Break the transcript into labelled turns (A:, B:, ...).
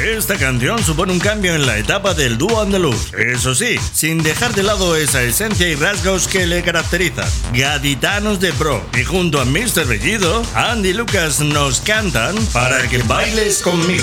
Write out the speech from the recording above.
A: Esta canción supone un cambio en la etapa del dúo andaluz, eso sí, sin dejar de lado esa esencia y rasgos que le caracterizan. Gaditanos de Pro, y junto a Mr. Bellido, Andy y Lucas nos cantan Para que bailes conmigo.